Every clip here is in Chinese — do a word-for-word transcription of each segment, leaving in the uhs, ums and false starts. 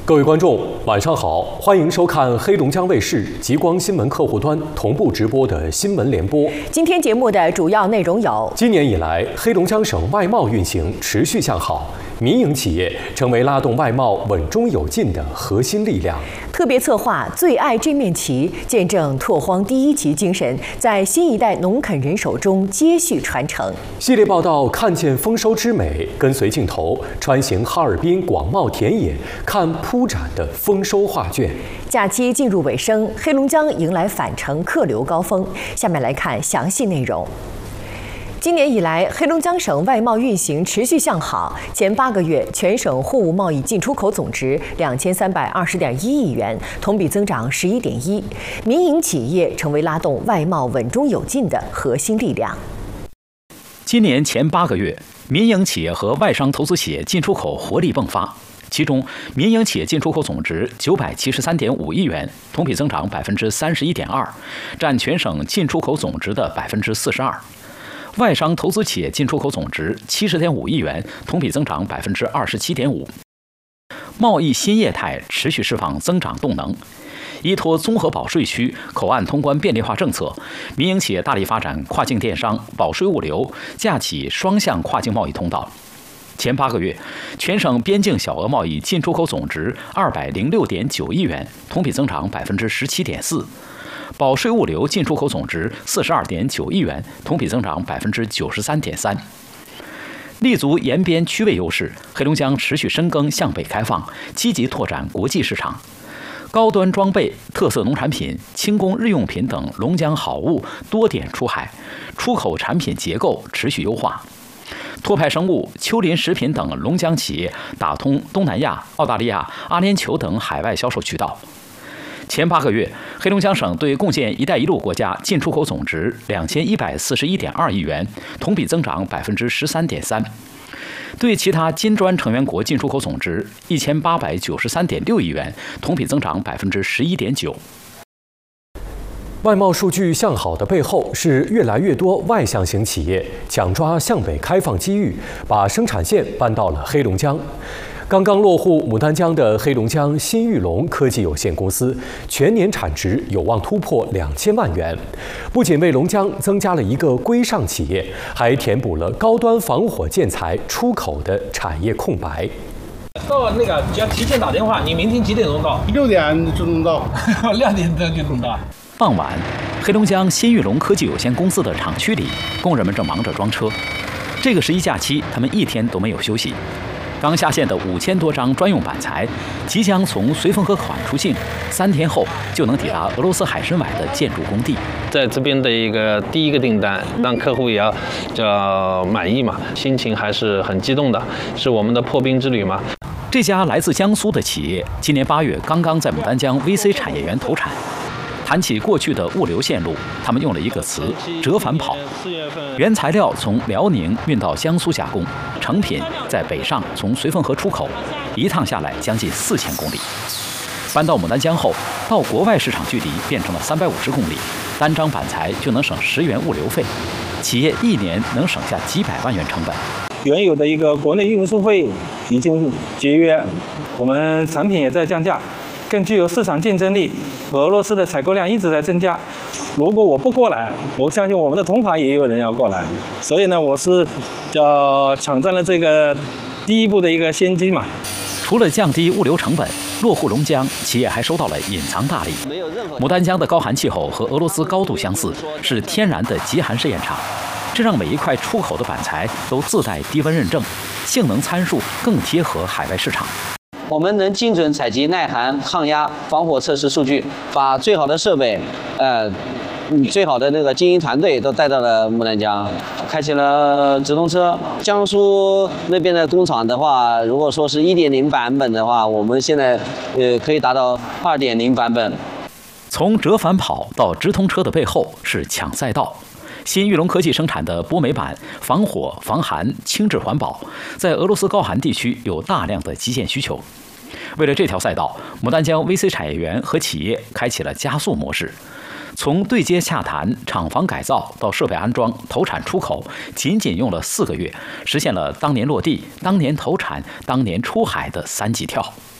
各位观众，晚上好，欢迎收看黑龙江卫视极光新闻客户端同步直播的新闻联播。 今天节目的主要内容有： 今年以来，黑龙江省外贸运行持续向好，民营企业成为拉动外贸稳中有进的核心力量。 特别策划“最爱这面旗”，见证拓荒第一旗精神在新一代农垦人手中接续传承。 系列报道看见丰收之美，跟随镜头穿行哈尔滨广袤田野，看铺展的丰收画卷。 假期进入尾声，黑龙江迎来返程客流高峰。下面来看详细内容。今年以来，黑龙江省外贸运行持续向好。前八个月，全省货物贸易进出口总值两千三百二十点一亿元，同比增长十一点一。民营企业成为拉动外贸稳中有进的核心力量。 今年前八个月，民营企业和外商投资企业进出口活力迸发。其中，民营企业进出口总值九百七十三点五亿元，同比增长百分之三十一点二，占全省进出口总值的百分之四十二。外商投资企业进出口总值七十点五亿元，同比增长百分之二十七点五。贸易新业态持续释放增长动能，依托综合保税区口岸通关便利化政策，民营企业大力发展跨境电商、保税物流、架起双向跨境贸易通道。前八个月，全省边境小额贸易进出口总值二百零六点九亿元，同比增长百分之十七点四。保税物流进出口总值四十二点九亿元，同比增长百分之九十三点三。立足沿边区位优势，黑龙江持续深耕向北开放，积极拓展国际市场。高端装备、特色农产品、轻工日用品等龙江好物多点出海，出口产品结构持续优化。托派生物、丘林食品等龙江企业打通东南亚、澳大利亚、阿联酋等海外销售渠道。前八个月，黑龙江省对共建“一带一路”国家进出口总值两千一百四十一点二亿元，同比增长百分之十三点三；对其他金砖成员国进出口总值一千八百九十三点六亿元，同比增长百分之十一点九。 外贸数据向好的背后，是越来越多外向型企业抢抓向北开放机遇，把生产线搬到了黑龙江。刚刚落户牡丹江的黑龙江新玉龙科技有限公司，全年产值有望突破两千万元。不仅为龙江增加了一个规上企业，还填补了高端防火建材出口的产业空白。 到那个只要提前打电话，你明天几点钟到？ 六点就能到， 两点钟就能到。 傍晚，黑龙江新玉龙科技有限公司的厂区里，工人们正忙着装车。这个十一假期，他们一天都没有休息。刚下线的五千多张专用板材，即将从绥芬河口岸出境，三天后就能抵达俄罗斯海参崴的建筑工地。 在这边的一个第一个订单，让客户也要叫满意嘛，心情还是很激动的，是我们的破冰之旅嘛。 这家来自江苏的企业，今年八月刚刚在牡丹江 V C 产业园投产。谈起过去的物流线路，他们用了一个词“折返跑”。原材料从辽宁运到江苏加工，成品在北上从绥芬河出口，一趟下来将近四千公里。搬到牡丹江后，到国外市场距离变成了三百五十公里，单张板材就能省十元物流费，企业一年能省下几百万元成本。 原有的一个国内运输费已经节约，我们产品也在降价，更具有市场竞争力。俄罗斯的采购量一直在增加，如果我不过来，我相信我们的同行也有人要过来，所以呢，我是叫抢占了这个第一步的一个先机嘛。 除了降低物流成本，落户龙江，企业还收到了隐藏大礼。牡丹江的高寒气候和俄罗斯高度相似，是天然的极寒试验场，这让每一块出口的板材都自带低温认证，性能参数更贴合海外市场。 我们能精准采集耐寒、抗压、防火测试数据，把最好的设备，呃，最好的那个精英团队都带到了牡丹江，开启了直通车。江苏那边的工厂的话，如果说是 一点零 版本的话，我们现在呃可以达到 二点零 版本。 从折返跑到直通车的背后是抢赛道。新玉龙科技生产的波美板防火、防寒、轻质环保，在俄罗斯高寒地区有大量的基建需求。为了这条赛道，牡丹江 V C 产业园和企业开启了加速模式。从对接洽谈、厂房改造到设备安装、投产出口，仅仅用了四个月，实现了当年落地、当年投产、当年出海的三级跳。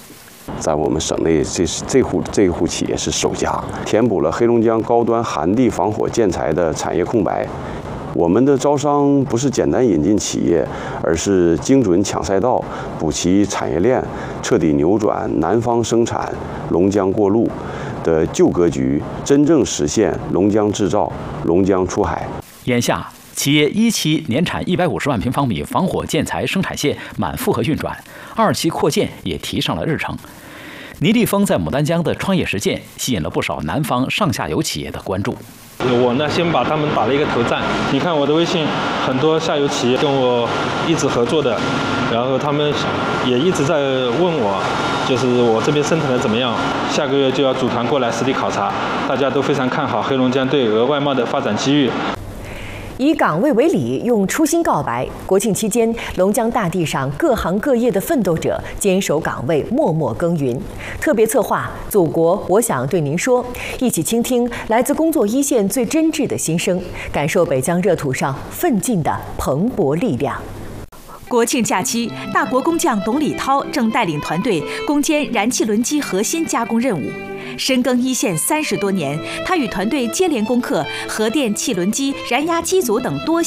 在我们省内，这是这户这户企业是首家，填补了黑龙江高端寒地防火建材的产业空白。我们的招商不是简单引进企业，而是精准抢赛道，补齐产业链，彻底扭转南方生产、龙江过路的旧格局，真正实现龙江制造、龙江出海。 眼下，企业一期年产一百五十万平方米防火建材生产线满负荷运转，二期扩建也提上了日程。倪立峰在牡丹江的创业实践吸引了不少南方上下游企业的关注。 我呢，先把他们打了一个头战。你看我的微信，很多下游企业跟我一直合作的，然后他们也一直在问我，就是我这边生产的怎么样。下个月就要组团过来实地考察，大家都非常看好黑龙江对俄外贸的发展机遇。 以岗位为礼，用初心告白。国庆期间，龙江大地上各行各业的奋斗者坚守岗位，默默耕耘。特别策划《祖国，我想对您说》，一起倾听来自工作一线最真挚的心声，感受北疆热土上奋进的蓬勃力量。 国庆假期，大国工匠董礼涛正带领团队攻坚燃气轮机核心加工任务。深耕一线三十多年，他与团队接连攻克核电气轮机、燃压机组等多项